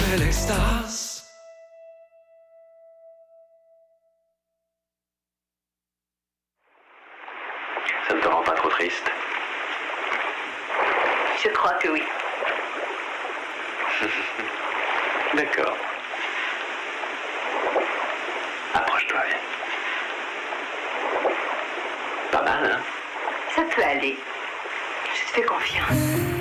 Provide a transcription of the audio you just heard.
c'est l'extase. Ça ne te rend pas trop triste? Je crois que oui. D'accord. Approche-toi, viens. Pas mal, hein? Ça peut aller. Je te fais confiance.